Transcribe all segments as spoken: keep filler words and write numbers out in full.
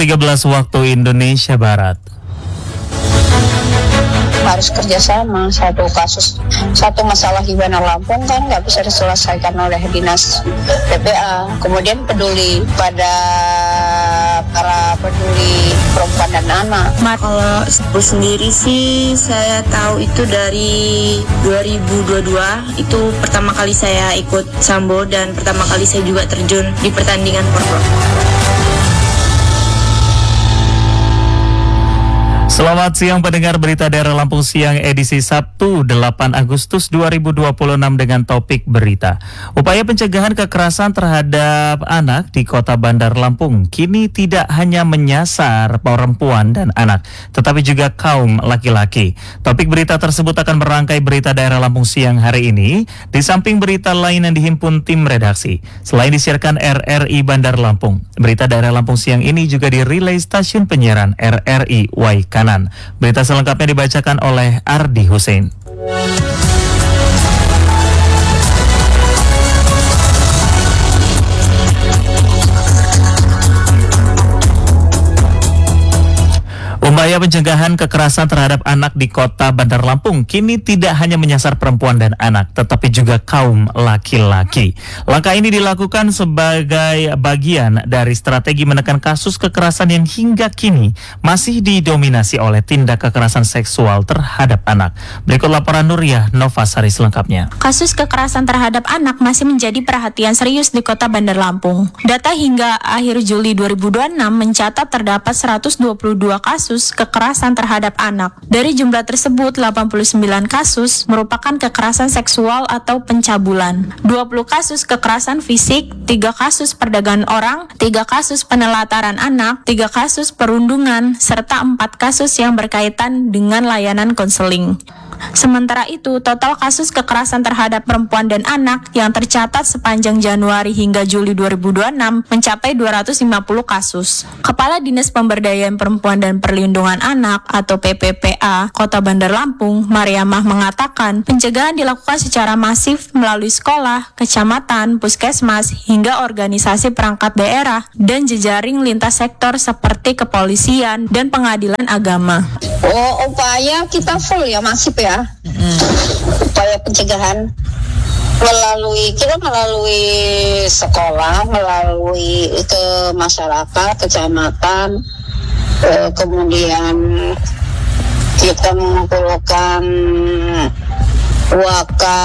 tiga belas waktu Indonesia Barat. Harus kerjasama. Satu kasus, satu masalah di Bandar Lampung kan nggak bisa diselesaikan oleh dinas P P A. Kemudian peduli pada para peduli perempuan dan anak. Kalau aku sendiri sih saya tahu itu dari dua ribu dua puluh dua, itu pertama kali saya ikut Sambo dan pertama kali saya juga terjun di pertandingan porprov. Selamat siang pendengar berita daerah Lampung Siang edisi Sabtu delapan Agustus dua ribu dua puluh enam dengan topik berita. Upaya pencegahan kekerasan terhadap anak di Kota Bandar Lampung kini tidak hanya menyasar perempuan dan anak, tetapi juga kaum laki-laki. Topik berita tersebut akan merangkai berita daerah Lampung Siang hari ini, di samping berita lain yang dihimpun tim redaksi. Selain disiarkan R R I Bandar Lampung, berita daerah Lampung Siang ini juga dirilai stasiun penyiaran R R I Waikanan. Berita selengkapnya dibacakan oleh Ardi Hussein. Upaya pencegahan kekerasan terhadap anak di Kota Bandar Lampung kini tidak hanya menyasar perempuan dan anak, tetapi juga kaum laki-laki. Langkah ini dilakukan sebagai bagian dari strategi menekan kasus kekerasan yang hingga kini masih didominasi oleh tindak kekerasan seksual terhadap anak. Berikut laporan Nuriyah Novasari selengkapnya. Kasus kekerasan terhadap anak masih menjadi perhatian serius di Kota Bandar Lampung. Data hingga akhir Juli dua ribu dua puluh enam mencatat terdapat seratus dua puluh dua kasus kekerasan terhadap anak. Dari jumlah tersebut, delapan puluh sembilan kasus merupakan kekerasan seksual atau pencabulan, dua puluh kasus kekerasan fisik, tiga kasus perdagangan orang, tiga kasus penelataran anak, tiga kasus perundungan, serta empat kasus yang berkaitan dengan layanan konseling. Sementara itu, total kasus kekerasan terhadap perempuan dan anak yang tercatat sepanjang Januari hingga Juli dua ribu dua puluh enam mencapai dua ratus lima puluh kasus. Kepala Dinas Pemberdayaan Perempuan dan Perlindungan Anak atau P P P A Kota Bandar Lampung, Mariamah mengatakan pencegahan dilakukan secara masif melalui sekolah, kecamatan, puskesmas, hingga organisasi perangkat daerah dan jejaring lintas sektor seperti kepolisian dan pengadilan agama. Oh, upaya kita full ya, masif ya. Hmm. Upaya pencegahan melalui kita melalui sekolah, melalui ke masyarakat, kecamatan, eh, kemudian kita mengumpulkan waka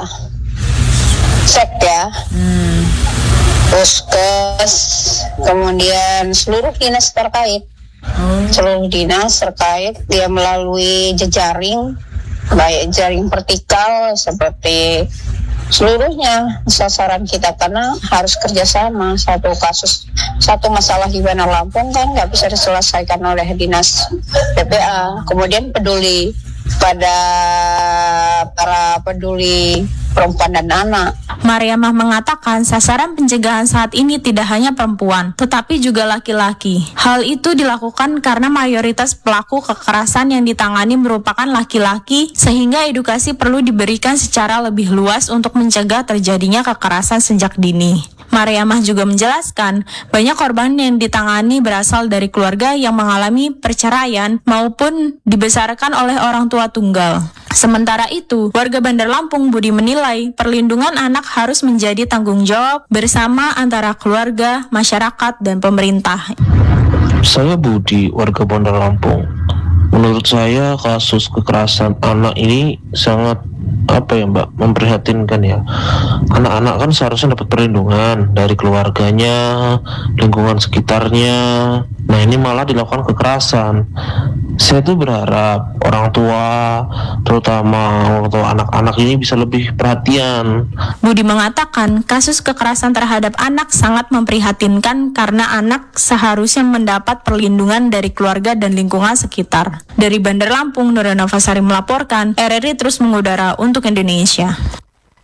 sek ya, hmm. puskes, kemudian seluruh dinas terkait. Hmm. Seluruh dinas terkait dia melalui jejaring, baik jaring vertikal seperti seluruhnya sasaran kita, karena harus kerjasama. Satu kasus, satu masalah di Bandar Lampung kan nggak bisa diselesaikan oleh dinas P P A. Kemudian peduli pada para peduli perempuan dan anak. Mariamah mengatakan sasaran pencegahan saat ini tidak hanya perempuan, tetapi juga laki-laki. Hal itu dilakukan karena mayoritas pelaku kekerasan yang ditangani merupakan laki-laki, sehingga edukasi perlu diberikan secara lebih luas untuk mencegah terjadinya kekerasan sejak dini. Mariamah juga menjelaskan, banyak korban yang ditangani berasal dari keluarga yang mengalami perceraian maupun dibesarkan oleh orang tua tunggal. Sementara itu, warga Bandar Lampung Budi menilai perlindungan anak harus menjadi tanggung jawab bersama antara keluarga, masyarakat, dan pemerintah. Saya Budi, warga Bandar Lampung. Menurut saya kasus kekerasan anak ini sangat apa ya Mbak, memprihatinkan ya. Anak-anak kan seharusnya dapat perlindungan dari keluarganya, lingkungan sekitarnya. Nah ini malah dilakukan kekerasan. Saya tuh berharap orang tua, terutama orang tua anak-anak ini bisa lebih perhatian. Budi mengatakan kasus kekerasan terhadap anak sangat memprihatinkan karena anak seharusnya mendapat perlindungan dari keluarga dan lingkungan sekitar. Dari Bandar Lampung, Nuriyah Novasari melaporkan, R R I terus mengudara untuk Indonesia.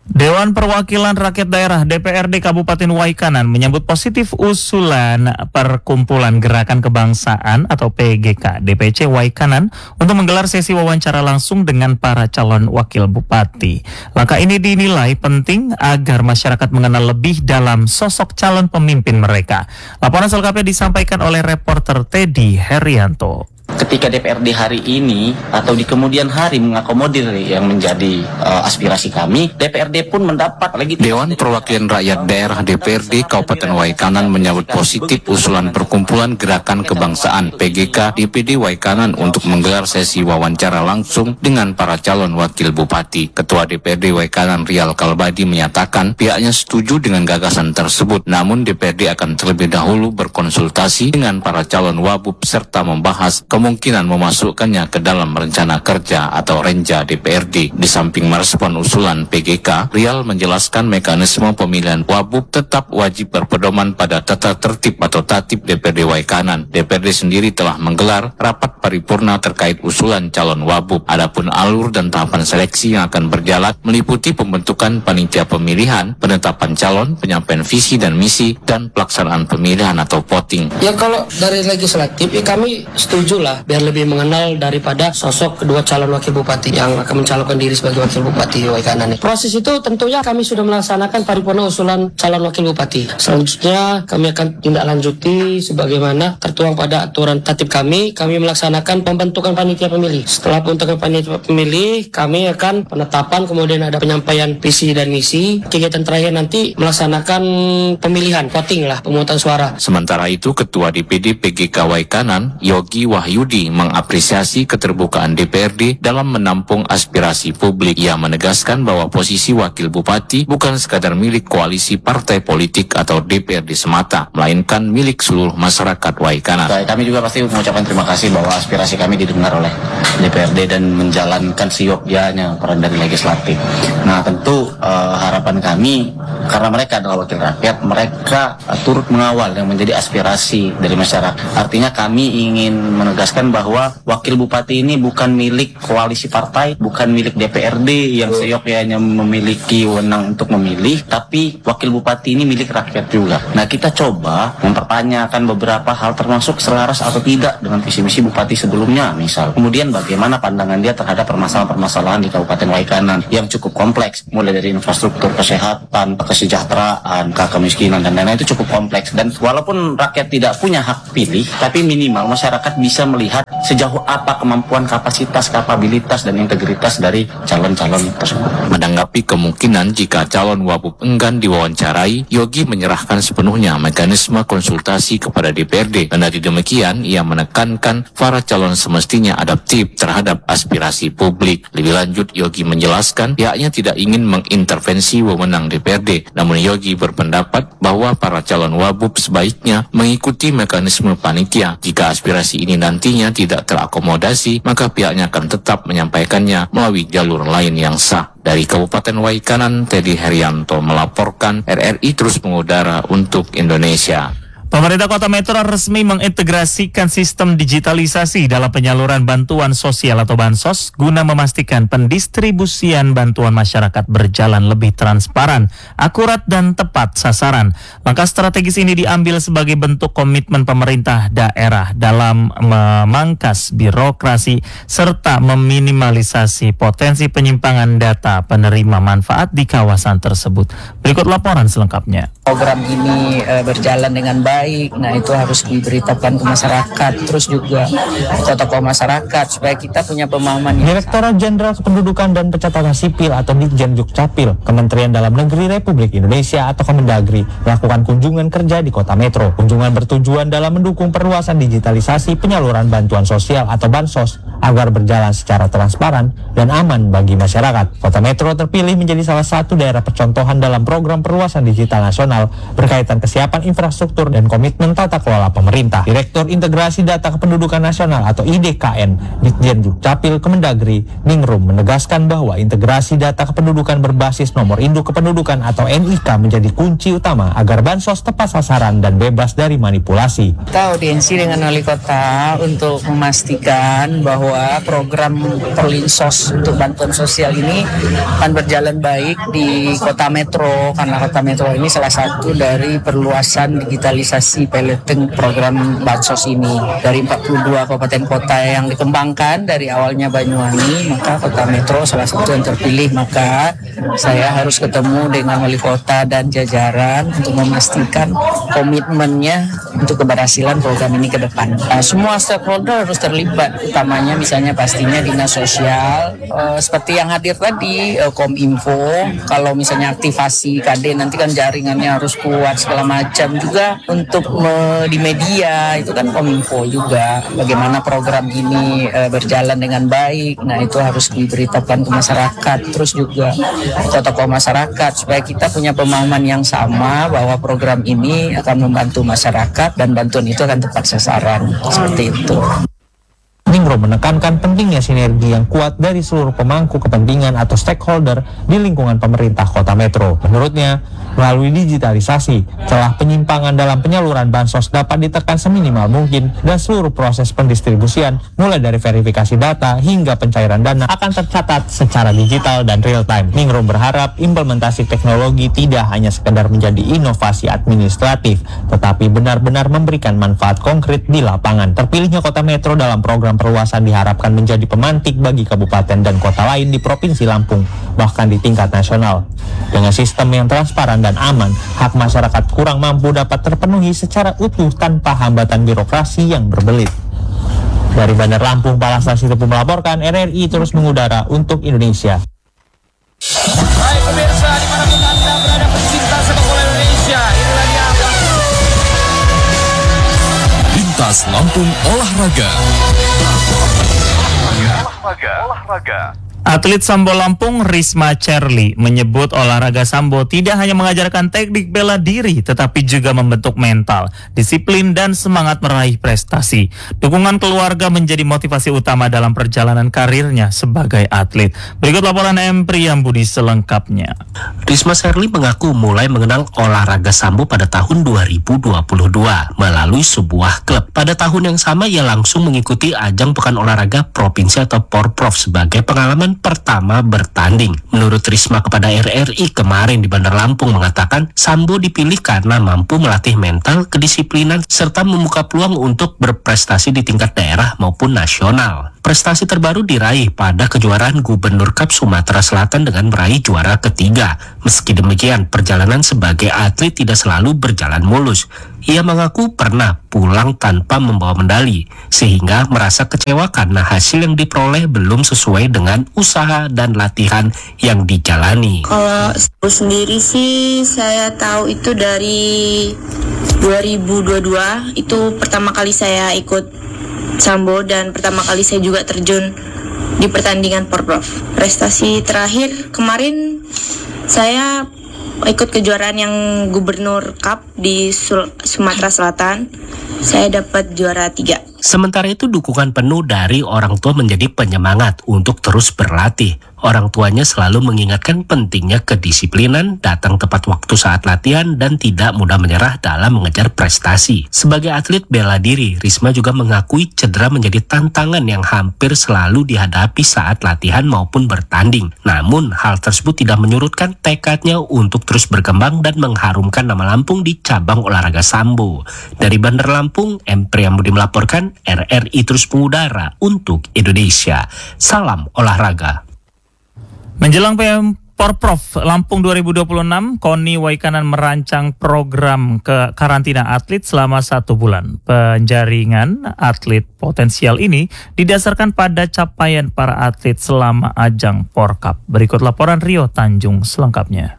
Dewan Perwakilan Rakyat Daerah D P R D Kabupaten Waikanan menyambut positif usulan Perkumpulan Gerakan Kebangsaan atau P G K D P C Waikanan untuk menggelar sesi wawancara langsung dengan para calon wakil bupati. Langkah ini dinilai penting agar masyarakat mengenal lebih dalam sosok calon pemimpin mereka. Laporan selengkapnya disampaikan oleh reporter Teddy Herianto. Ketika D P R D hari ini atau di kemudian hari mengakomodir yang menjadi uh, aspirasi kami, D P R D pun mendapat lagi. Dewan Perwakilan Rakyat Daerah D P R D Kabupaten Waikanan menyambut positif usulan Perkumpulan Gerakan Kebangsaan P G K D P D Waikanan untuk menggelar sesi wawancara langsung dengan para calon wakil bupati. Ketua D P R D Waikanan Rial Kalbadi menyatakan pihaknya setuju dengan gagasan tersebut, namun D P R D akan terlebih dahulu berkonsultasi dengan para calon wabub serta membahas kemungkinan memasukkannya ke dalam rencana kerja atau renja D P R D. Di samping merespon usulan P G K, Rial menjelaskan mekanisme pemilihan wabub tetap wajib berpedoman pada tata tertib atau tatib D P R D Waikanan. D P R D sendiri telah menggelar rapat paripurna terkait usulan calon wabub. Adapun alur dan tahapan seleksi yang akan berjalan meliputi pembentukan panitia pemilihan, penetapan calon, penyampaian visi dan misi, dan pelaksanaan pemilihan atau voting. Ya kalau dari legislatif, ya kami setuju lah biar lebih mengenal daripada sosok kedua calon wakil bupati yang akan mencalonkan diri sebagai wakil bupati Waikanan. Proses itu tentunya kami sudah melaksanakan paripurna usulan calon wakil bupati. Selanjutnya kami akan tindak lanjuti sebagaimana tertuang pada aturan tatib kami. Kami melaksanakan pembentukan panitia pemilih. Setelah pembentukan panitia pemilih, kami akan penetapan, kemudian ada penyampaian visi dan misi. Kegiatan terakhir nanti melaksanakan pemilihan, voting lah, pemungutan suara. Sementara itu, Ketua D P D P G K Waikanan Yogi Wahyu Yudi mengapresiasi keterbukaan D P R D dalam menampung aspirasi publik. Ia menegaskan bahwa posisi wakil bupati bukan sekadar milik koalisi partai politik atau D P R D semata, melainkan milik seluruh masyarakat Waikanan. Kami juga pasti mengucapkan terima kasih bahwa aspirasi kami didengar oleh D P R D dan menjalankan siyogyanya peran dari legislatif. Nah tentu uh, harapan kami, karena mereka adalah wakil rakyat, mereka uh, turut mengawal yang menjadi aspirasi dari masyarakat. Artinya kami ingin menegaskan bahwa wakil bupati ini bukan milik koalisi partai, bukan milik D P R D yang seyogyanya memiliki wewenang untuk memilih, tapi wakil bupati ini milik rakyat juga. Nah kita coba mempertanyakan beberapa hal termasuk selaras atau tidak dengan visi misi bupati sebelumnya misal. Kemudian bagaimana pandangan dia terhadap permasalahan-permasalahan di Kabupaten Waikanan yang cukup kompleks, mulai dari infrastruktur, kesehatan, kesejahteraan, kemiskinan dan lain-lain, itu cukup kompleks. Dan walaupun rakyat tidak punya hak pilih, tapi minimal masyarakat bisa melihat sejauh apa kemampuan, kapasitas, kapabilitas, dan integritas dari calon-calon tersebut. Menanggapi kemungkinan jika calon wabub enggan diwawancarai, Yogi menyerahkan sepenuhnya mekanisme konsultasi kepada D P R D. Kendati demikian, ia menekankan para calon semestinya adaptif terhadap aspirasi publik. Lebih lanjut, Yogi menjelaskan pihaknya tidak ingin mengintervensi wewenang D P R D. Namun Yogi berpendapat bahwa para calon wabub sebaiknya mengikuti mekanisme panitia. Jika aspirasi ini nantinya tidak terakomodasi, maka pihaknya akan tetap menyampaikannya melalui jalur lain yang sah. Dari Kabupaten Waikanan, Teddy Herianto melaporkan. R R I terus mengudara untuk Indonesia. Pemerintah Kota Metro resmi mengintegrasikan sistem digitalisasi dalam penyaluran bantuan sosial atau bansos guna memastikan pendistribusian bantuan masyarakat berjalan lebih transparan, akurat dan tepat sasaran. Langkah strategis ini diambil sebagai bentuk komitmen pemerintah daerah dalam memangkas birokrasi serta meminimalisasi potensi penyimpangan data penerima manfaat di kawasan tersebut. Berikut laporan selengkapnya. Program ini e, berjalan dengan baik, nah itu harus diberitakan ke masyarakat, terus juga ke tokoh masyarakat supaya kita punya pemahaman. Direktorat Jenderal Kependudukan dan Pencatatan Sipil atau Ditjen Dukcapil, Kementerian Dalam Negeri Republik Indonesia atau Kemendagri melakukan kunjungan kerja di Kota Metro. Kunjungan bertujuan dalam mendukung perluasan digitalisasi penyaluran bantuan sosial atau bansos agar berjalan secara transparan dan aman bagi masyarakat. Kota Metro terpilih menjadi salah satu daerah percontohan dalam program perluasan digital nasional berkaitan kesiapan infrastruktur dan komitmen tata kelola pemerintah. Direktur Integrasi Data Kependudukan Nasional atau I D K N Ditjen Dukcapil Kemendagri Ningrum menegaskan bahwa integrasi data kependudukan berbasis nomor induk kependudukan atau N I K menjadi kunci utama agar bansos tepat sasaran dan bebas dari manipulasi. Kita audiensi dengan wali kota untuk memastikan bahwa bahwa program Perlinsos untuk bantuan sosial ini akan berjalan baik di Kota Metro, karena Kota Metro ini salah satu dari perluasan digitalisasi piloting program bansos ini. Dari empat puluh dua kabupaten kota yang dikembangkan dari awalnya Banyuwangi, maka Kota Metro salah satu yang terpilih. Maka saya harus ketemu dengan wali kota dan jajaran untuk memastikan komitmennya untuk keberhasilan program ini ke depan. Nah, semua stakeholder harus terlibat, utamanya misalnya pastinya dinas sosial, e, seperti yang hadir tadi, e, Kominfo, kalau misalnya aktivasi K D nanti kan jaringannya harus kuat segala macam, juga untuk me, di media itu kan Kominfo juga, bagaimana program ini e, berjalan dengan baik. Nah, itu harus diberitakan ke masyarakat, terus juga tokoh masyarakat, supaya kita punya pemahaman yang sama bahwa program ini akan membantu masyarakat dan bantuan itu akan tepat sasaran, seperti itu. Ningro menekankan pentingnya sinergi yang kuat dari seluruh pemangku kepentingan atau stakeholder di lingkungan pemerintah Kota Metro. Menurutnya, melalui digitalisasi, celah penyimpangan dalam penyaluran bansos dapat ditekan seminimal mungkin dan seluruh proses pendistribusian, mulai dari verifikasi data hingga pencairan dana, akan tercatat secara digital dan real time. Ningro berharap implementasi teknologi tidak hanya sekedar menjadi inovasi administratif, tetapi benar-benar memberikan manfaat konkret di lapangan. Terpilihnya Kota Metro dalam program perluasan diharapkan menjadi pemantik bagi kabupaten dan kota lain di Provinsi Lampung, bahkan di tingkat nasional. Dengan sistem yang transparan dan aman, hak masyarakat kurang mampu dapat terpenuhi secara utuh tanpa hambatan birokrasi yang berbelit. Dari Bandar Lampung, Palasta Sitepu melaporkan. R R I terus mengudara untuk Indonesia. Baik pemirsa, dimanapun Anda berada pecinta sepak bola Indonesia, inilah dia Lintas Lampung Olahraga. olahraga. olahraga. Atlet Sambo Lampung Risma Cherly menyebut olahraga Sambo tidak hanya mengajarkan teknik bela diri, tetapi juga membentuk mental, disiplin, dan semangat meraih prestasi. Dukungan keluarga menjadi motivasi utama dalam perjalanan karirnya sebagai atlet. Berikut laporan M. Priyambudi selengkapnya. Risma Cherly mengaku mulai mengenal olahraga Sambo pada tahun dua ribu dua puluh dua melalui sebuah klub. Pada tahun yang sama ia langsung mengikuti ajang Pekan Olahraga Provinsi atau Porprov sebagai pengalaman pertama bertanding. Menurut Risma kepada R R I kemarin di Bandar Lampung mengatakan Sambo dipilih karena mampu melatih mental, kedisiplinan, serta membuka peluang untuk berprestasi di tingkat daerah maupun nasional. Prestasi terbaru diraih pada kejuaraan Gubernur Cup Sumatera Selatan dengan meraih juara ketiga. Meski demikian, perjalanan sebagai atlet tidak selalu berjalan mulus. Ia mengaku pernah pulang tanpa membawa medali, sehingga merasa kecewa karena hasil yang diperoleh belum sesuai dengan usaha dan latihan yang dijalani. Kalau aku sendiri sih, saya tahu itu dari dua ribu dua puluh dua, itu pertama kali saya ikut Sambo dan pertama kali saya juga terjun di pertandingan Porprov. Prestasi terakhir kemarin saya ikut kejuaraan yang Gubernur Cup di Sul- Sumatera Selatan. Saya dapat juara tiga. Sementara itu dukungan penuh dari orang tua menjadi penyemangat untuk terus berlatih. Orang tuanya selalu mengingatkan pentingnya kedisiplinan, datang tepat waktu saat latihan, dan tidak mudah menyerah dalam mengejar prestasi. Sebagai atlet bela diri, Risma juga mengakui cedera menjadi tantangan yang hampir selalu dihadapi saat latihan maupun bertanding. Namun, hal tersebut tidak menyurutkan tekadnya untuk terus berkembang dan mengharumkan nama Lampung di cabang olahraga Sambo. Dari Bandar Lampung, M. Priyambudi melaporkan. R R I terus mengudara untuk Indonesia. Salam olahraga. Menjelang P M Porprov Lampung dua ribu dua puluh enam, Koni Waikanan merancang program ke karantina atlet selama satu bulan. Penjaringan atlet potensial ini didasarkan pada capaian para atlet selama ajang Porcup. Berikut laporan Rio Tanjung selengkapnya.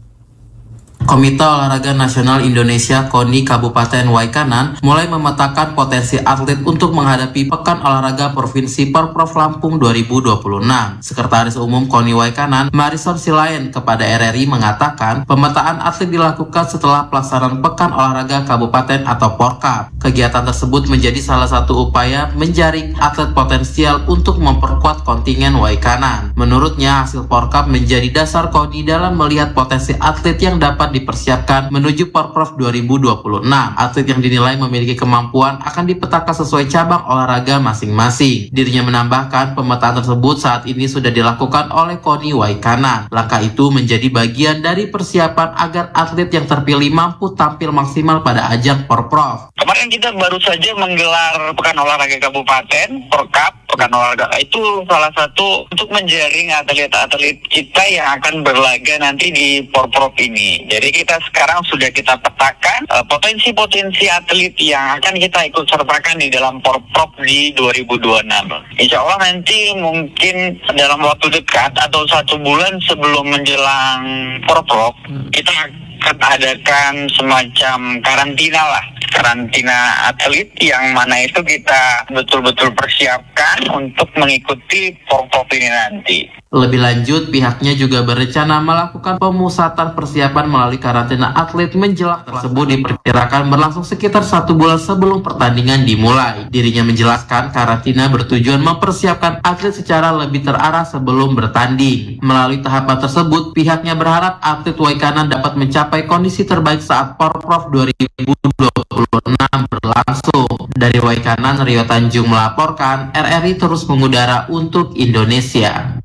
Komite Olahraga Nasional Indonesia KONI Kabupaten Waikanan mulai memetakan potensi atlet untuk menghadapi Pekan Olahraga Provinsi Porprov Lampung dua ribu dua puluh enam. Sekretaris Umum KONI Waikanan, Marison Silayan, kepada R R I mengatakan pemetaan atlet dilakukan setelah pelaksanaan Pekan Olahraga Kabupaten atau Porcup. Kegiatan tersebut menjadi salah satu upaya menjaring atlet potensial untuk memperkuat kontingen Waikanan. Menurutnya, hasil Porcup menjadi dasar KONI dalam melihat potensi atlet yang dapat dipersiapkan menuju Porprov dua ribu dua puluh enam. Atlet yang dinilai memiliki kemampuan akan dipetakan sesuai cabang olahraga masing-masing. Dirinya menambahkan pemetaan tersebut saat ini sudah dilakukan oleh KONI Waikanan. Langkah itu menjadi bagian dari persiapan agar atlet yang terpilih mampu tampil maksimal pada ajang Porprov. Kemarin kita baru saja menggelar Pekan Olahraga Kabupaten, Porkap, Pekan Olahraga. Itu salah satu untuk menjaring atlet-atlet kita yang akan berlaga nanti di Porprov ini. Jadi kita sekarang sudah kita petakan uh, potensi-potensi atlet yang akan kita ikut sertakan di dalam Porprov di dua ribu dua puluh enam. Insya Allah nanti mungkin dalam waktu dekat atau satu bulan sebelum menjelang Porprov, kita akan adakan semacam karantina lah. Karantina atlet yang mana itu kita betul-betul persiapkan untuk mengikuti Porprov ini nanti. Lebih lanjut, pihaknya juga berencana melakukan pemusatan persiapan melalui karantina atlet menjelang tersebut diperkirakan berlangsung sekitar satu bulan sebelum pertandingan dimulai. Dirinya menjelaskan karantina bertujuan mempersiapkan atlet secara lebih terarah sebelum bertanding. Melalui tahapan tersebut, pihaknya berharap atlet Waikanan dapat mencapai kondisi terbaik saat Porprov dua ribu dua puluh enam berlangsung. Dari Waikanan, Rio Tanjung melaporkan, R R I terus mengudara untuk Indonesia.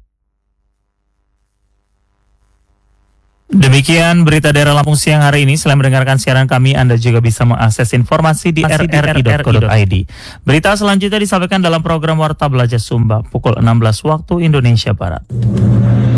Demikian berita daerah Lampung siang hari ini. Selain mendengarkan siaran kami, Anda juga bisa mengakses informasi di r r i dot co dot i d. Berita selanjutnya disampaikan dalam program Warta Belajar Sumba pukul enam belas waktu Indonesia Barat.